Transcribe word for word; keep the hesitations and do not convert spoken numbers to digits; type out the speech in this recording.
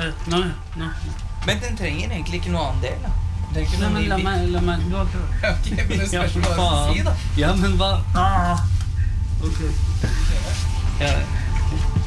Nå, nå. Men den trenger egentlig ikke noe annen del, da. Den trenger ikke Nei, noe men ny la bil. meg, la meg, du har prøvd. Ok, men det spørs Ja, hva du skal si, da. Ja, men hva? Ah. Ok. Ja,